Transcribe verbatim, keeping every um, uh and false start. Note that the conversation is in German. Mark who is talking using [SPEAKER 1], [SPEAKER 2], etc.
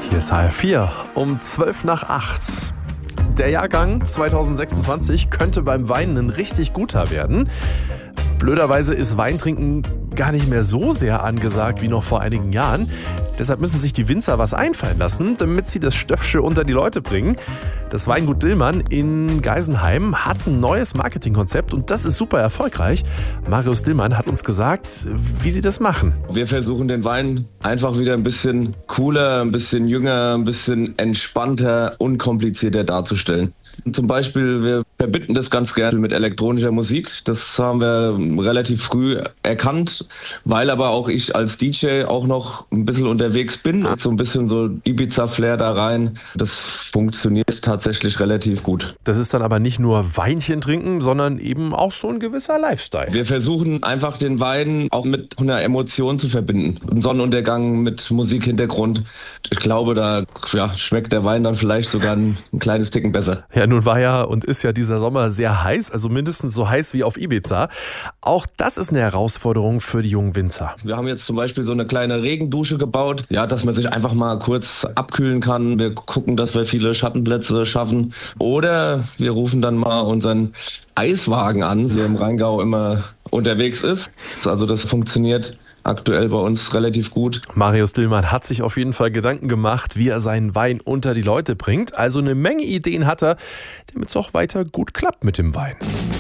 [SPEAKER 1] Hier ist H R vier um zwölf nach acht. Der Jahrgang zwanzig sechsundzwanzig könnte beim Wein ein richtig guter werden. Blöderweise ist Weintrinken gar nicht mehr so sehr angesagt wie noch vor einigen Jahren. Deshalb müssen sich die Winzer was einfallen lassen, damit sie das Stöffsche unter die Leute bringen. Das Weingut Dillmann in Geisenheim hat ein neues Marketingkonzept und das ist super erfolgreich. Marius Dillmann hat uns gesagt, wie sie das machen.
[SPEAKER 2] Wir versuchen den Wein einfach wieder ein bisschen cooler, ein bisschen jünger, ein bisschen entspannter, unkomplizierter darzustellen. Zum Beispiel, wir verbinden das ganz gerne mit elektronischer Musik. Das haben wir relativ früh erkannt, weil aber auch ich als D J auch noch ein bisschen unterwegs bin. So ein bisschen so Ibiza-Flair da rein. Das funktioniert tatsächlich relativ gut.
[SPEAKER 1] Das ist dann aber nicht nur Weinchen trinken, sondern eben auch so ein gewisser Lifestyle.
[SPEAKER 2] Wir versuchen einfach den Wein auch mit einer Emotion zu verbinden. Ein Sonnenuntergang mit Musikhintergrund. Ich glaube, da ja, schmeckt der Wein dann vielleicht sogar ein, ein kleines Ticken besser.
[SPEAKER 1] Ja, nun war ja und ist ja dieser Sommer sehr heiß, also mindestens so heiß wie auf Ibiza. Auch das ist eine Herausforderung für die jungen Winzer.
[SPEAKER 2] Wir haben jetzt zum Beispiel so eine kleine Regendusche gebaut, ja, dass man sich einfach mal kurz abkühlen kann. Wir gucken, dass wir viele Schattenplätze schaffen. Oder wir rufen dann mal unseren Eiswagen an, der im Rheingau immer unterwegs ist. Also das funktioniert aktuell bei uns relativ gut.
[SPEAKER 1] Marius Dillmann hat sich auf jeden Fall Gedanken gemacht, wie er seinen Wein unter die Leute bringt. Also eine Menge Ideen hat er, damit es auch weiter gut klappt mit dem Wein.